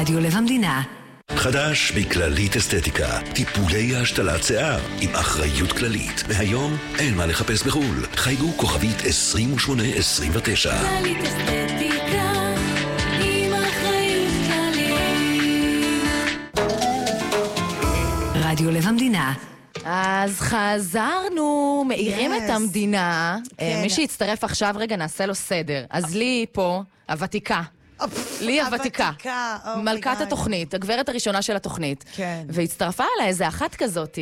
רדיו לב המדינה. חדש מכללית אסתטיקה, טיפולי השתלת שיער עם אחריות כללית. והיום אין מה לחפש בחול. חייגו כוכבית 2829. כללית אסתטיקה עם אחריות כללית. רדיו לב המדינה. אז חזרנו, מאירים את המדינה. מי שיצטרף עכשיו, רגע, נעשה לו סדר. אז לי פה, הוותיקה. לי הוותיקה, מלכת התוכנית, הגברת הראשונה של התוכנית. והצטרפה עליה איזה אחת כזאת,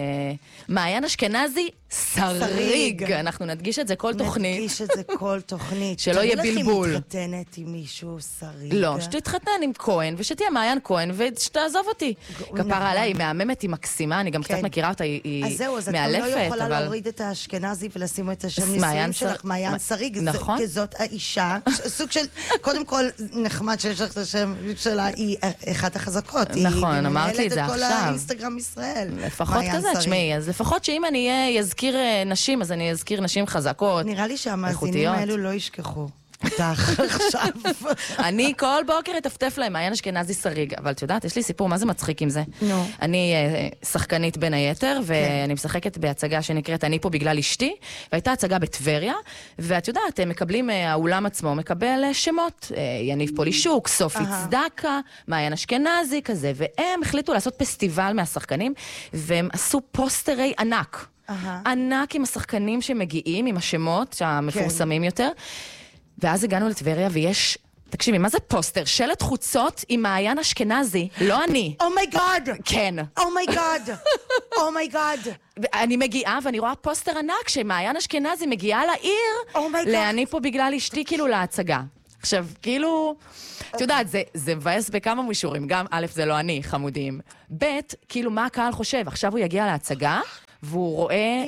מעיין אשכנזי שריג. אנחנו נדגיש את זה כל תוכנית. נדגיש את זה כל תוכנית. שלא יהיה בלבול. תגיד לך אם מתחתנת עם מישהו שריג. לא, שתתחתן עם כהן, ושתהיה מעיין כהן, ושתעזוב אותי. כפרה עליה, היא מהממת, היא מקסימה, אני גם קצת מכירה אותה, היא מאלפת. אז זהו, אז את לא יכולה להוריד את האשכנזי ולשים את השם נישואים שלך, מעיין שריג. נכון. כי זאת האישה, סוג של, קודם כל, נחמד שיש לך את השם שלה, היא אחת החזקות. נכון, אמרת לי את זה עכשיו. היא מנהלת את כל האינסטגרם ישראל. לפחות כזה, תשמעי, אז לפחות שאם אני אזכיר נשים, אז אני אזכיר נשים חזקות. נראה לי שהמאזינים האלו לא ישכחו אותך עכשיו. אני כל בוקר אטפטף להם, מעיין אשכנזי שריג, אבל את יודעת, יש לי סיפור, מה זה מצחיק עם זה? אני שחקנית בין היתר, ואני משחקת בהצגה שנקראת אני פה בגלל אשתי, והייתה הצגה בטבריה, ואת יודעת, הם מקבלים, האולם עצמו מקבל שמות, יניב פולישוק, סופי צדקה, מעיין אשכנזי כזה, והם החליטו לעשות פסטיבל מהשחקנים, והם עשו פוסטרי ענק. ענק עם השחקנים שמגיעים, עם השמות המפורסמים יותר. ואז הגענו לטבריה ויש, תקשיבי, מה זה פוסטר? שלט חוצות עם מעיין אשכנזי, לא אני. אומייגאד! כן. אומייגאד! אומייגאד! אני מגיעה ואני רואה פוסטר ענק שמעיין אשכנזי מגיעה לעיר, לאני פה בגלל אשתי, כאילו להצגה. עכשיו, כאילו, את יודעת, זה מבאס בכמה מישורים, גם א' זה לא אני, חמודים. ב', כאילו, מה הקהל חושב? עכשיו הוא יגיע להצגה, והוא רואה...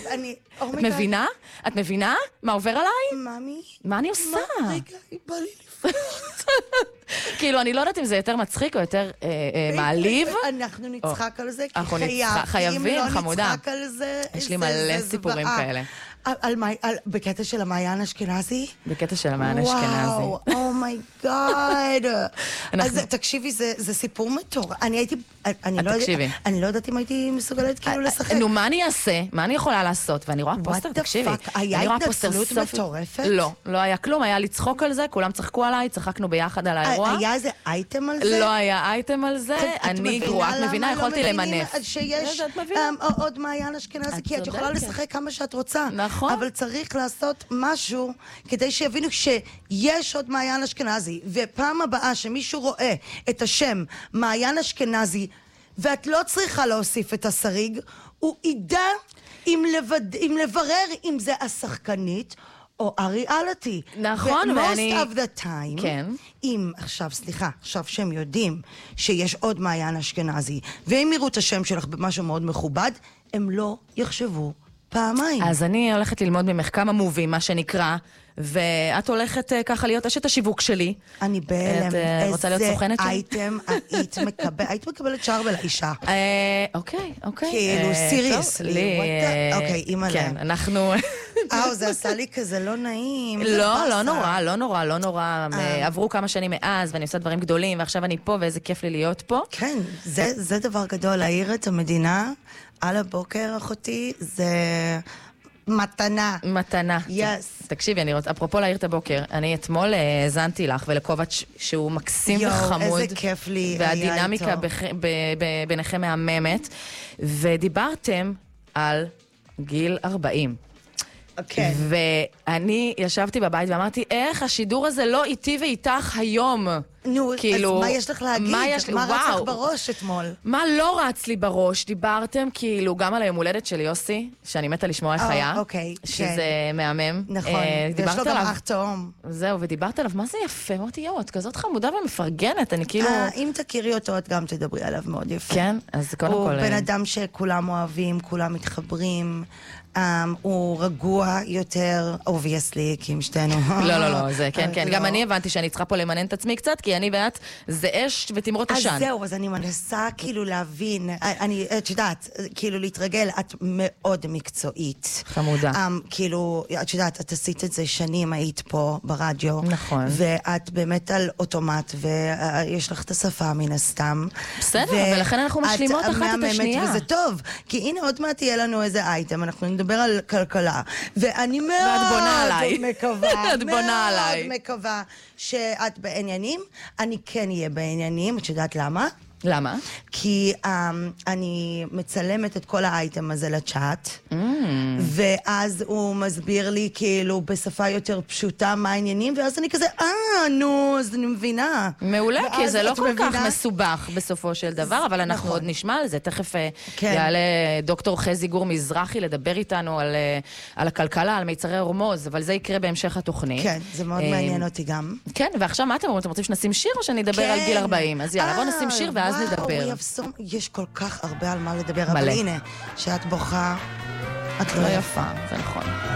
את מבינה? את מבינה? מה עובר עליי? ממי? מה אני עושה? רגע, בא לי לפחות. כאילו, אני לא יודעת אם זה יותר מצחיק או יותר מעליב. אנחנו נצחק על זה, כי חייבים, חמודה. אם לא נצחק על זה... יש לי מלא סיפורים כאלה. בקטע של המעיין אשכנזי? בקטע של המעיין אשכנזי. וואו, אומייגאד. אז תקשיבי, זה סיפור מטור. אני לא יודעת אם הייתי מסוגלת כאילו לשחק. נו, מה אני אעשה? מה אני יכולה לעשות? ואני רואה פוסטר, תקשיבי. היה התנצלות מטורפת? לא, לא היה כלום, היה לצחוק על זה, כולם צחקו עליי, צחקנו ביחד על האירוע. היה איזה אייטם על זה? לא היה אייטם על זה, אני גרועה, את מבינה, יכולתי למנף. שיש עוד מעיין אשכנזי, כי את יכולה לשחק כמה שאת רוצה. נכון. אבל צריך לעשות משהו כדי שיבינו שיש עוד מעיין אשכנזי, ופעם הבאה שמישהו רואה את השם מעיין אשכנזי, ואת לא צריכה להוסיף את השריג, הוא ידע אם לברר אם זה השחקנית או הריאליטי. נכון, ואני... most of the time, כן. אם עכשיו שהם יודעים שיש עוד מעיין אשכנזי, והם יראו את השם שלך במשהו מאוד מכובד, הם לא יחשבו פעמיים. אז אני הולכת ללמוד ממך כמה מובים, מה שנקרא, ואת הולכת ככה להיות אשת השיווק שלי. אני בהלם. את רוצה להיות סוכנת שלי? אייטם היית מקבלת שער בלאישה. אוקיי. כאילו, סיריוסלי. אוקיי, אימא כן, להם. אנחנו... זה עשה לי כזה לא נעים. לא נורא. עברו כמה שנים מאז, ואני עושה דברים גדולים, ועכשיו אני פה, ואיזה כיף לי להיות פה. כן, זה דבר גדול. להעיר את המדינה על הבוקר, אחותי, זה... מתנה. Yes. תקשיבי, אני רוצה, אפרופו להעיר את הבוקר, אני אתמול האזנתי לך ולקובץ' שהוא מקסים וחמוד. איזה כיף לי היה איתו. והדינמיקה ביניכם מהממת, ודיברתם על גיל 40. כן. ואני ישבתי בבית ואמרתי, איך השידור הזה לא איתי ואיתך היום? נו, כאילו, אז מה יש לך להגיד? מה רץ לך בראש אתמול? מה לא רץ לי בראש? דיברתם כאילו גם על היום הולדת של יוסי, שאני מתה לשמוע איך היה. אוקיי, שזה מהמם. נכון, ויש לו גם אח תאום. זהו, ודיברת עליו, מה זה יפה? אמרתי, יו, את כזאת חמודה ומפרגנת, אני כאילו... אם תכירי אותו, את גם תדברי עליו מאוד יפה. כן, אז קודם כל... הוא בן אדם שכולם אוהבים, כולם מתחברים. הוא רגוע יותר, obviously, כי עם שתינו. לא, זה כן. גם אני הבנתי שאני צריכה פה למנן את עצמי קצת, כי אני ואת, זה אש ותמרות עשן. אז זהו, אז אני מנסה כאילו להבין, את יודעת, כאילו להתרגל, את מאוד מקצועית. חמודה. כאילו, את יודעת, את עשית את זה שנים, היית פה ברדיו. נכון. ואת באמת על אוטומט, ויש לך את השפה מן הסתם. בסדר, ולכן אנחנו משלימות אחת את השנייה. וזה טוב, כי הנה עוד מעט תהיה לנו איזה אייטם, אנחנו נדבר על כלכלה. ואני מאוד מקווה שאת בעניינים. אני כן אהיה בעניינים, את יודעת למה? למה? כי אני מצלמת את כל האייטם הזה לצ'אט, ואז הוא מסביר לי כאילו בשפה יותר פשוטה מה העניינים, ואז אני כזה, נו, אז אני מבינה. מעולה, כי זה לא כל כך מסובך בסופו של דבר, אבל אנחנו עוד נשמע על זה. תכף יעלה דוקטור חזי גור מזרחי לדבר איתנו על הכלכלה, על מיצרי הורמוז, אבל זה יקרה בהמשך התוכנית. כן, זה מאוד מעניין אותי גם. כן, ועכשיו מה אתם אומרים? אתם רוצים שנשים שיר או שנדבר על גיל 40? אז יאללה, בואו נשים שיר ואז נדבר. יש כל כך הרבה על מה לדבר, אבל הנה, שאת בוכה, את לא יפה. זה נכון.